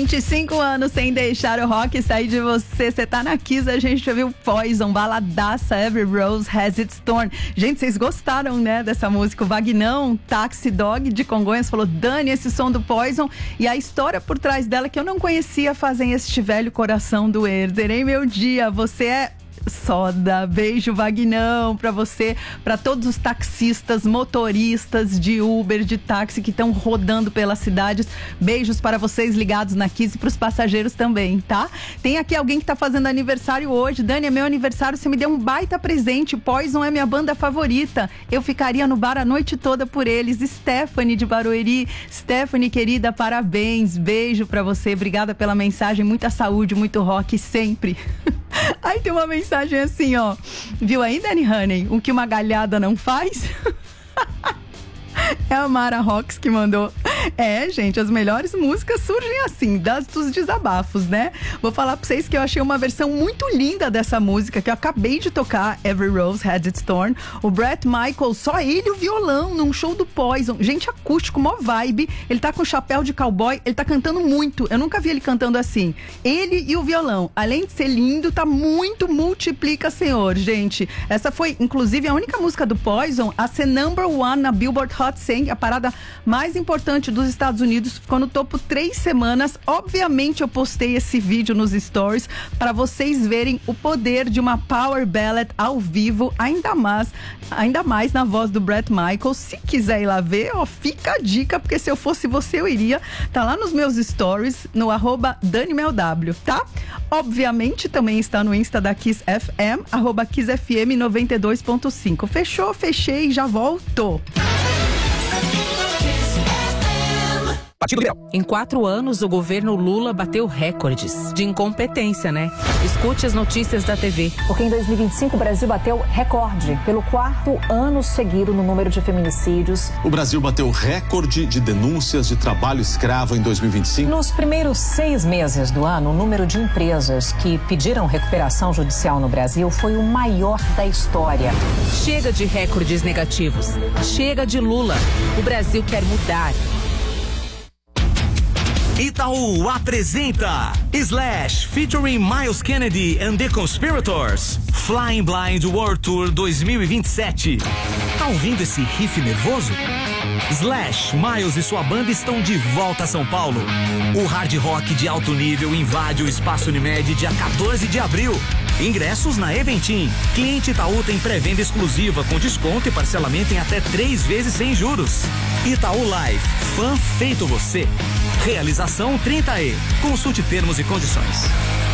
25 anos sem deixar o rock sair de você. Você tá na Kiss, a gente ouviu Poison, baladaça, Every Rose Has Its Thorn. Gente, vocês gostaram, né, dessa música? O Vagnão, Taxi Dog de Congonhas, falou: Dani, esse som do Poison e a história por trás dela que eu não conhecia fazem este velho coração doer. Zerei meu dia, você é soda. Beijo, Vagnão, pra você, pra todos os taxistas, motoristas de Uber, de táxi que estão rodando pelas cidades. Beijos para vocês ligados na Kiss e pros passageiros também, tá? Tem aqui alguém que tá fazendo aniversário hoje. Dani, é meu aniversário, você me deu um baita presente. Poison é minha banda favorita. Eu ficaria no bar a noite toda por eles. Stephanie de Barueri. Stephanie, querida, parabéns. Beijo pra você. Obrigada pela mensagem. Muita saúde, muito rock sempre. Aí tem uma mensagem assim, ó. Viu aí, Dani Honey? O que uma galhada não faz? É a Mara Rocks que mandou. É, gente, as melhores músicas surgem assim, dos desabafos, né? Vou falar pra vocês que eu achei uma versão muito linda dessa música, que eu acabei de tocar, Every Rose Has Its Thorn. O Bret Michaels, só ele e o violão, num show do Poison. Gente, acústico, mó vibe. Ele tá com chapéu de cowboy, ele tá cantando muito. Eu nunca vi ele cantando assim. Ele e o violão, além de ser lindo, tá muito multiplica, senhor, gente. Essa foi, inclusive, a única música do Poison a ser #1 na Billboard Hot 100, a parada mais importante dos Estados Unidos. Ficou no topo 3 semanas. Obviamente eu postei esse vídeo nos stories para vocês verem o poder de uma power ballad ao vivo, ainda mais na voz do Bret Michaels. Se quiser ir lá ver, ó, fica a dica, porque se eu fosse você eu iria. Tá lá nos meus stories, no @DaniMelW, tá? Obviamente também está no Insta da Kiss FM, @KissFM 92.5. Fechou? Fechei, já volto. Em 4 anos, o governo Lula bateu recordes de incompetência, né? Escute as notícias da TV. Porque em 2025 o Brasil bateu recorde pelo 4º ano seguido no número de feminicídios. O Brasil bateu recorde de denúncias de trabalho escravo em 2025. Nos primeiros 6 meses do ano, o número de empresas que pediram recuperação judicial no Brasil foi o maior da história. Chega de recordes negativos. Chega de Lula. O Brasil quer mudar. Itaú apresenta Slash featuring Miles Kennedy and the Conspirators, Flying Blind World Tour 2027. Tá ouvindo esse riff nervoso? Slash, Miles e sua banda estão de volta a São Paulo. O hard rock de alto nível invade o Espaço Unimed dia 14 de abril. Ingressos na Eventim. Cliente Itaú tem pré-venda exclusiva com desconto e parcelamento em até 3 vezes sem juros. Itaú Live, fã feito você. Realização 30E. Consulte termos e condições.